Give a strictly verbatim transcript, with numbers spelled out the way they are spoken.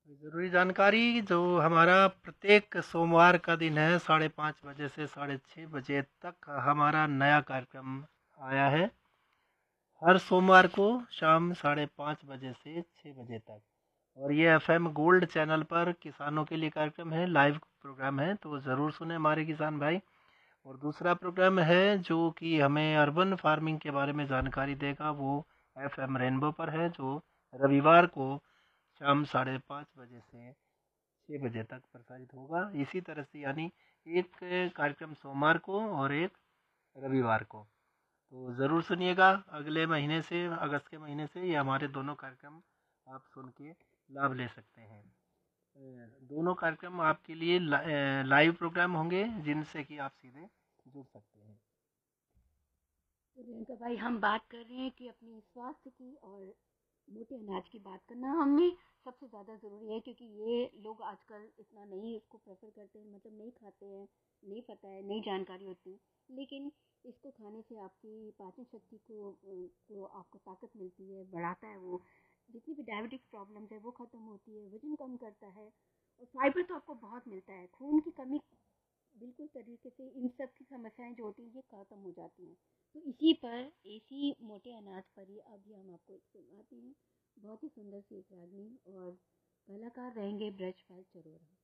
ज़रूरी जानकारी जो हमारा प्रत्येक सोमवार का दिन है साढ़े पाँच बजे से साढ़े छः बजे तक हमारा नया कार्यक्रम आया है। हर सोमवार को शाम साढ़े पाँच बजे से छः बजे तक, और ये एफएम गोल्ड चैनल पर किसानों के लिए कार्यक्रम है, लाइव प्रोग्राम है, तो ज़रूर सुने हमारे किसान भाई। और दूसरा प्रोग्राम है जो कि हमें अर्बन फार्मिंग के बारे में जानकारी देगा, वो एफएम रेनबो पर है, जो रविवार को शाम साढ़े पाँच बजे से छः बजे तक प्रसारित होगा। इसी तरह से यानी एक कार्यक्रम सोमवार को और एक रविवार को, तो ज़रूर सुनिएगा। अगले महीने से, अगस्त के महीने से ये हमारे दोनों कार्यक्रम आप सुन के लाभ ले सकते हैं। अ, दोनों कार्यक्रम आपके लिए ला, अ, लाइव प्रोग्राम होंगे जिनसे कि आप सीधे जुड़ सकते हैं। तो प्रियंका भाई, हम बात कर रहे हैं कि अपनी स्वास्थ्य की और मोटे अनाज की बात करना हमें सबसे ज़्यादा ज़रूरी है, क्योंकि ये लोग आजकल इतना नहीं इसको प्रेफर करते हैं, मतलब नहीं खाते हैं, नहीं पता है, नहीं जानकारी होती। लेकिन इसको खाने से आपकी पाचन शक्ति को अ, को आपको ताकत मिलती है, बढ़ाता है वो। जितनी भी डायबिटिक्स प्रॉब्लम्स है वो ख़त्म होती है, वज़न कम करता है, और फाइबर तो आपको बहुत मिलता है। खून की कमी बिल्कुल तरीके से इन सब की समस्याएं जो होती हैं ये ख़त्म हो जाती हैं। तो इसी पर, इसी मोटे अनाज पर ही अभी हम आपको एक सुनाते हैं। बहुत ही सुंदर सी एक रागनी, और कलाकार रहेंगे ब्रजपाल चरोरा।